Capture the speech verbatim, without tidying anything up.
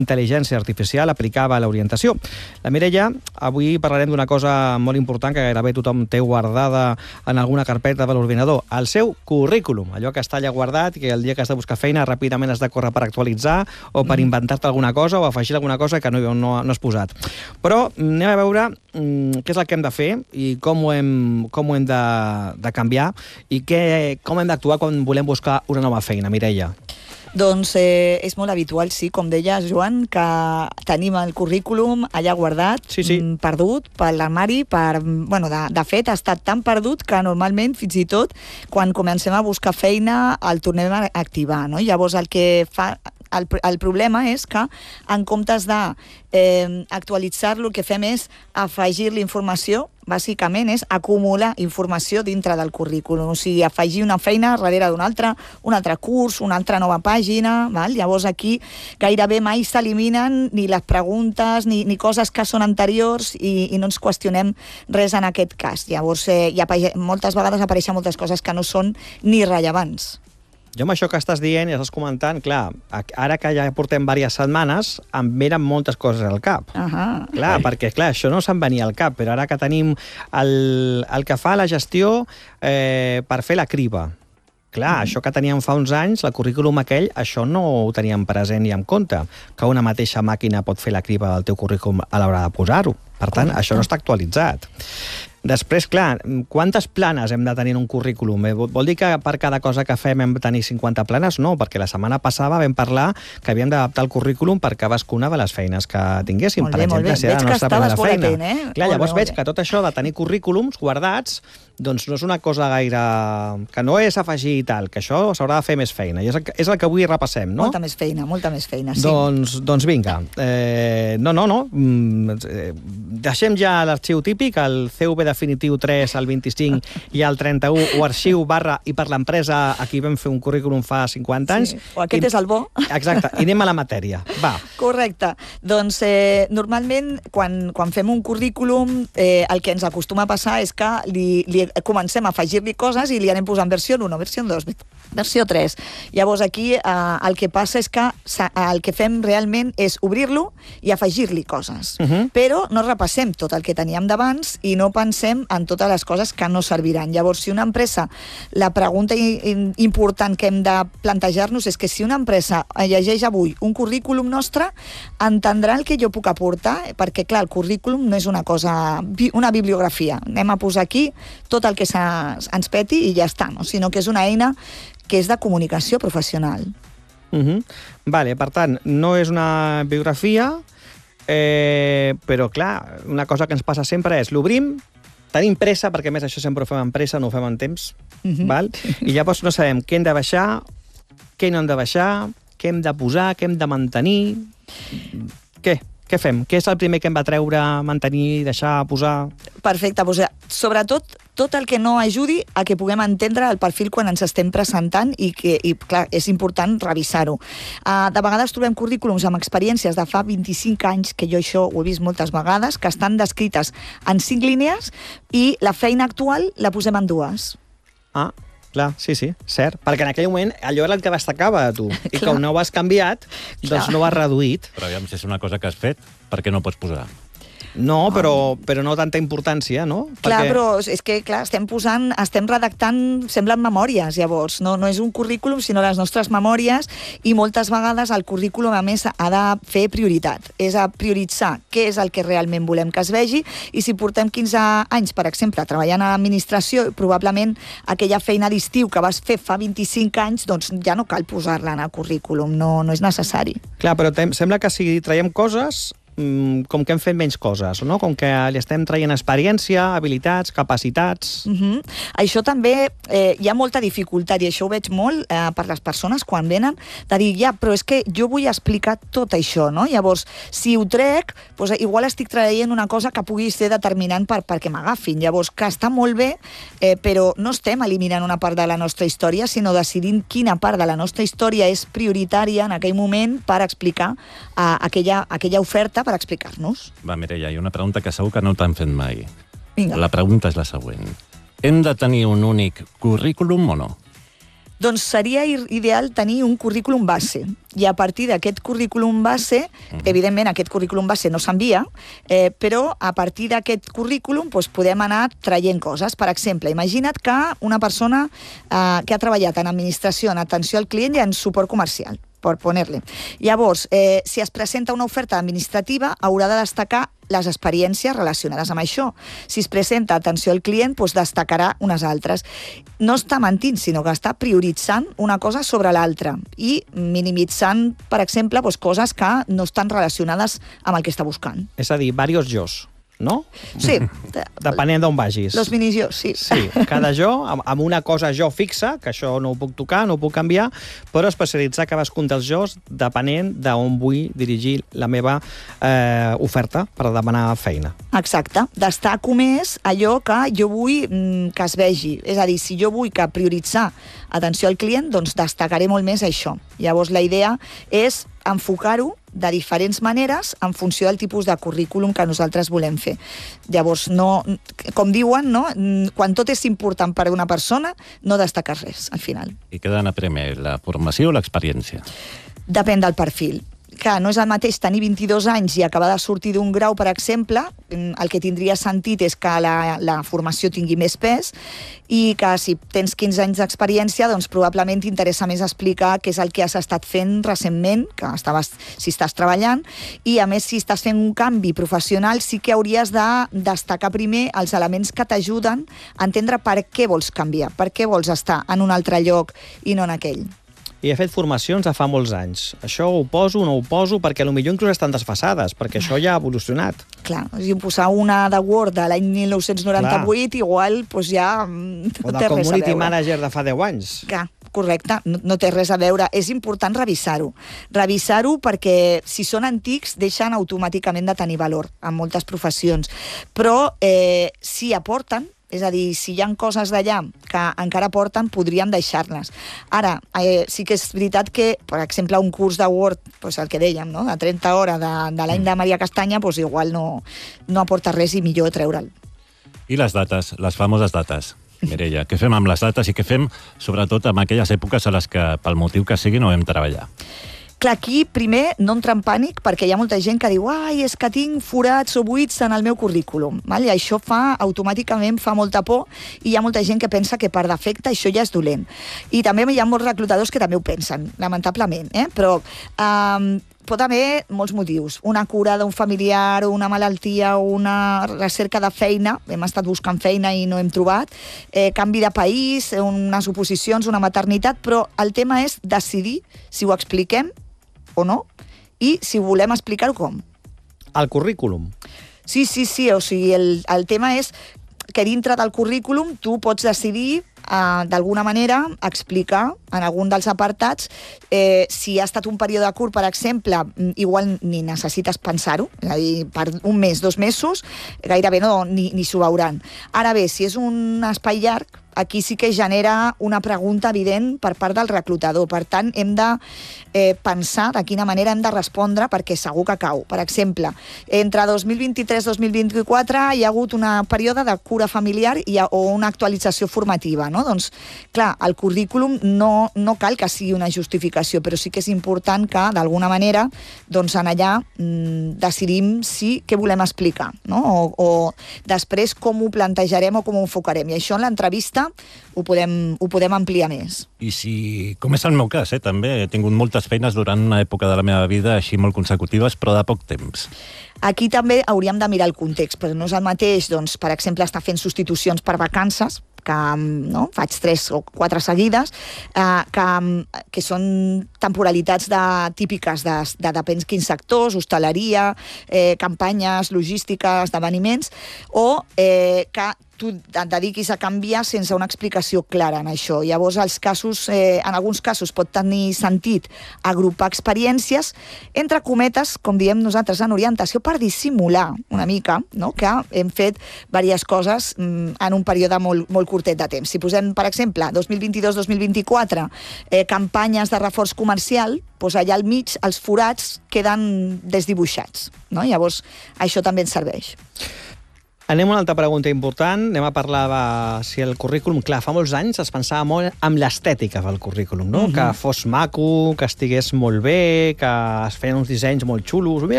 intel·ligència artificial aplicada a l'orientació. La Mireia, avui parlarem d'una cosa molt important que gairebé tothom té guardada en alguna carpeta de l'ordinador, el seu currículum, allò que està allà guardat i que el dia que has de buscar feina ràpidament has de córrer per actualitzar o per inventar-te alguna cosa o afegir alguna cosa que no, no, no has posat. Però anem a veure mm, què és el que hem de fer i com ho hem, com ho hem de, de canviar i què, com hem d'actuar quan volem buscar una nova feina, Mireia. Doncs eh, és molt habitual, sí, com deia Joan, que tenim el currículum allà guardat, sí, sí. perdut per l'armari, per, bueno, de, de fet ha estat tan perdut que normalment, fins i tot, quan comencem a buscar feina, el tornem a activar, no? Llavors el que fa... El, el problema és que, en comptes de eh, actualitzar-lo, el que fem és afegir-li informació, bàsicament és acumular informació dintre del currículum, o sigui, afegir una feina darrere d'una altra, un altre curs, una altra nova pàgina, val? Llavors aquí gairebé mai s'eliminen ni les preguntes ni, ni coses que són anteriors i, i no ens qüestionem res en aquest cas. Llavors, eh, hi ha, moltes vegades apareixen moltes coses que no són ni rellevants. Jo amb això que estàs dient i estàs comentant, clar, ara que ja portem diverses setmanes, em venen moltes coses al cap. Uh-huh. Clar, Ai. perquè clar, això no se'm venia al cap, però ara que tenim el, el que fa la gestió eh, per fer la criba. Clar, mm. això que teníem fa uns anys, el currículum aquell, això no ho teníem present ni en compte, que una mateixa màquina pot fer la criba del teu currículum a l'hora de posar-ho. Per tant, Correcte. Això no està actualitzat. Després, clar, quantes planes hem de tenir en un currículum? Vol dir que per cada cosa que fem hem de tenir cinquanta planes? No, perquè la setmana passada vam parlar que havíem d'adaptar el currículum per cadascuna de les feines que tinguéssim. Molt bé, per exemple, molt bé. si era veig la nostra que primera estaves feina. molt atent, eh? Clar, llavors molt veig bé. que tot això de tenir currículums guardats doncs no és una cosa gaire... que no és afegir i tal, que això s'haurà de fer més feina. I és el que, és el que avui repassem, no? Molta més feina, molta més feina, sí. Doncs, doncs vinga. Eh, no, no, no. Mm, eh, deixem ja l'arxiu típic, el C V definitiu tres al vint-i-cinc i el trenta-u, o arxiu barra i per l'empresa a qui vam fer un currículum fa cinquanta anys. Sí. O aquest I, és el bo. Exacte, i anem a la matèria. Va. Correcte. Doncs eh, normalment quan, quan fem un currículum eh, el que ens acostuma a passar és que li, li comencem a afegir-li coses i li anem posant versió u, versió dos, versió tres. Llavors aquí eh, el que passa és que el que fem realment és obrir-lo i afegir-li coses. Uh-huh. Però no repassem tot el que teníem d'abans i no pensem en totes les coses que no serviran. Llavors, si una empresa, la pregunta important que hem de plantejar-nos és que si una empresa llegeix avui un currículum nostre, entendrà el que jo puc aportar, perquè, clar, el currículum no és una cosa, una bibliografia. Anem a posar aquí tot el que ens peti i ja està, no? Sinó que és una eina que és de comunicació professional. Uh-huh. Vale, per tant, no és una biografia, eh, però, clar, una cosa que ens passa sempre és l'obrim, tenim pressa, perquè a més això sempre ho fem en pressa, no ho fem en temps, uh-huh. val? I llavors no sabem què hem de baixar, què no hem de baixar, què hem de posar, què hem de mantenir... Què? Què fem? Què és el primer que hem de treure, mantenir, deixar, posar? Perfecte, doncs, sobretot tot el que no ajudi a que puguem entendre el perfil quan ens estem presentant i que, i, clar, és important revisar-ho. Uh, de vegades trobem currículums amb experiències de fa vint-i-cinc anys, que jo això ho he vist moltes vegades, que estan descrites en cinc línies i la feina actual la posem en dues. Ah, clar, sí, sí, cert. Perquè en aquell moment allò era el que destacava a tu. I com no ho has canviat, doncs no ho has reduït. Però aviam, si és una cosa que has fet, per què no pots posar? No, però, però no tanta importància, no? Clar, Perquè... però és que clar, estem posant, estem redactant, semblen memòries, llavors. No, no és un currículum, sinó les nostres memòries, i moltes vegades el currículum, a més, ha de fer prioritat. És a prioritzar què és el que realment volem que es vegi, i si portem quinze anys, per exemple, treballant a l'administració, probablement aquella feina d'estiu que vas fer fa vint-i-cinc anys, doncs ja no cal posar-la en el currículum, no, no és necessari. Clar, però sembla que si traiem coses... com que hem fet menys coses, no? Com que li estem traient experiència, habilitats, capacitats... Uh-huh. Això també, eh, hi ha molta dificultat, i això ho veig molt eh, per les persones quan venen, de dir, ja, però és que jo vull explicar tot això, no? Llavors, si ho trec, doncs, igual estic traient una cosa que pugui ser determinant per, perquè m'agafin. Llavors, que està molt bé, eh, però no estem eliminant una part de la nostra història, sinó decidint quina part de la nostra història és prioritària en aquell moment per explicar eh, aquella, aquella oferta, per explicar-nos. Va, Mireia, hi ha una pregunta que segur que no t'han fet mai. Vinga. La pregunta és la següent. Hem de tenir un únic currículum o no? Doncs seria ideal tenir un currículum base. I a partir d'aquest currículum base, uh-huh. evidentment aquest currículum base no s'envia, eh, però a partir d'aquest currículum doncs, podem anar traient coses. Per exemple, imagina't que una persona eh, que ha treballat en administració, en atenció al client i en suport comercial, per poner-li. Llavors, eh, si es presenta una oferta administrativa, haurà de destacar les experiències relacionades amb això. Si es presenta atenció al client, doncs destacarà unes altres. No està mentint, sinó que està prioritzant una cosa sobre l'altra i minimitzant, per exemple, doncs coses que no estan relacionades amb el que està buscant. És a dir, diversos jos, no? Sí. Depenent d'on vagis. Los minijos, sí. Sí, cada jo, amb, amb una cosa jo fixa, que això no ho puc tocar, no ho puc canviar, però especialitzar cadascun dels jos depenent d'on vull dirigir la meva eh, oferta per demanar feina. Exacte. Destaco més allò que jo vull mm, que es vegi. És a dir, si jo vull que prioritzar atenció al client, doncs destacaré molt més això. Llavors, la idea és enfocar-ho de diferents maneres en funció del tipus de currículum que nosaltres volem fer. Llavors, no, com diuen, no? Quan tot és important per a una persona, no destaques res, al final. I què ha d'anar primer, la formació o l'experiència? Depèn del perfil. Que no és el mateix tenir vint-i-dos anys i acabar de sortir d'un grau, per exemple, el que tindria sentit és que la, la formació tingui més pes i que si tens quinze anys d'experiència, doncs probablement t'interessa més explicar què és el que has estat fent recentment, que estaves, si estàs treballant, i a més, si estàs fent un canvi professional, sí que hauries de destacar primer els elements que t'ajuden a entendre per què vols canviar, per què vols estar en un altre lloc i no en aquell. I he fet formacions de fa molts anys. Això ho poso o no ho poso, perquè potser inclús estan desfasades, perquè això ja ha evolucionat. Clar, si posar una de Word de l'any mil nou-cents noranta-vuit, Clar. igual doncs ja no o té res a veure. O de Community Manager de fa deu anys. Clar, correcte, no, no té res a veure. És important revisar-ho. Revisar-ho perquè si són antics deixen automàticament de tenir valor en moltes professions. Però eh, si aporten, és a dir, si hi ha coses d'allà que encara porten, podríem deixar-les. Ara, eh, sí que és veritat que, per exemple, un curs de Word, doncs el que dèiem, no? de trenta hores de, de l'any de Maria Castanya, doncs igual no, no aporta res i millor treure'l. I les dates, les famoses dates. Mireia, què fem amb les dates i què fem, sobretot, en aquelles èpoques a les que, pel motiu que sigui, no vam treballar? Clar, aquí, primer, no entrar en pànic, perquè hi ha molta gent que diu ai, és que tinc forats o buits en el meu currículum. Val? I això fa, automàticament, fa molta por, i hi ha molta gent que pensa que per defecte això ja és dolent. I també hi ha molts reclutadors que també ho pensen, lamentablement, eh? Però um, pot haver molts motius. Una cura d'un familiar, una malaltia, una recerca de feina, hem estat buscant feina i no hem trobat, eh, canvi de país, unes oposicions, una maternitat, però el tema és decidir si ho expliquem o no, i si volem explicar-ho com. El currículum. Sí, sí, sí, o sigui, el, el tema és que dintre del currículum tu pots decidir eh, d'alguna manera explicar en algun dels apartats eh, si ha estat un període curt, per exemple, igual ni necessites pensar-ho, és a dir, per un mes, dos mesos, gairebé no, ni, ni s'ho veuran. Ara bé, si és un espai llarg, aquí sí que genera una pregunta evident per part del reclutador. Per tant, hem de eh, pensar de quina manera hem de respondre perquè segur que cau. Per exemple, entre dos mil vint-i-tres i dos mil vint-i-quatre hi ha hagut un període de cura familiar i, o una actualització formativa. No? Doncs, clar, el currículum no, no cal que sigui una justificació, però sí que és important que, d'alguna manera, doncs, en allà mm, decidim si què volem explicar, no? o, o després com ho plantejarem o com ho enfocarem. I això en l'entrevista ho podem, ho podem ampliar més. I si, com és el meu cas, eh, també he tingut moltes feines durant una època de la meva vida així molt consecutives, però de poc temps. Aquí també hauríem de mirar el context, però no és el mateix, doncs, per exemple, estar fent substitucions per vacances, que no, faig tres o quatre seguides, eh, que, que són temporalitats de, típiques de, de depèn quins sectors, hostaleria, eh, campanyes, logística, esdeveniments, o eh, que tu et dediquis a canviar sense una explicació clara en això. Llavors, els casos, eh, en alguns casos pot tenir sentit agrupar experiències, entre cometes, com diem nosaltres en orientació, per dissimular una mica, no? Que hem fet diverses coses mm, en un període molt, molt curtet de temps. Si posem, per exemple, dos mil vint-i-dos dos mil vint-i-quatre, eh, campanyes de reforç comercial, doncs allà al mig els forats queden desdibuixats. No? Llavors, això també ens serveix. Anem a una altra pregunta important. Anem a parlar de si el currículum... Clar, fa molts anys es pensava molt amb l'estètica del currículum, no? Uh-huh. Que fos maco, que estigués molt bé, que es feien uns dissenys molt xulos.